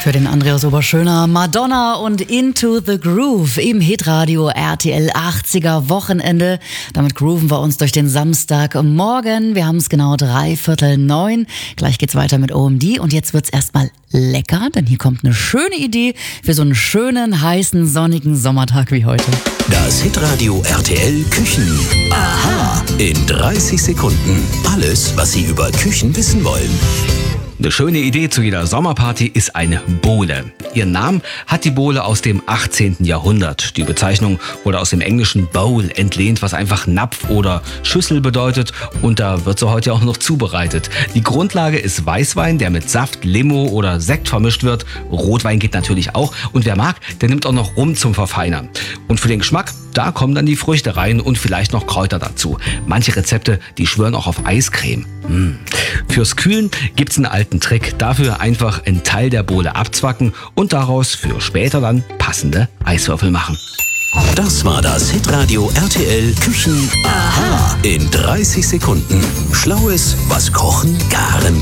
Für den Andreas Oberschöner, Madonna und Into the Groove im Hitradio RTL 80er Wochenende. Damit grooven wir uns durch den Samstagmorgen. Wir haben es genau 8:45. Gleich geht's weiter mit OMD und jetzt wird's erstmal lecker, denn hier kommt eine schöne Idee für so einen schönen, heißen, sonnigen Sommertag wie heute. Das Hitradio RTL Küchen. Aha. In 30 Sekunden. Alles, was Sie über Küchen wissen wollen. Eine schöne Idee zu jeder Sommerparty ist eine Bowle. Ihren Namen hat die Bowle aus dem 18. Jahrhundert. Die Bezeichnung wurde aus dem englischen Bowl entlehnt, was einfach Napf oder Schüssel bedeutet. Und da wird sie heute auch noch zubereitet. Die Grundlage ist Weißwein, der mit Saft, Limo oder Sekt vermischt wird. Rotwein geht natürlich auch. Und wer mag, der nimmt auch noch Rum zum Verfeinern. Und für den Geschmack, da kommen dann die Früchte rein und vielleicht noch Kräuter dazu. Manche Rezepte, die schwören auch auf Eiscreme. Fürs Kühlen gibt's einen alten Trick. Dafür einfach einen Teil der Bowle abzwacken und daraus für später dann passende Eiswürfel machen. Das war das Hitradio RTL Küchen. Aha. In 30 Sekunden. Schlaues, was Kochen, Garen,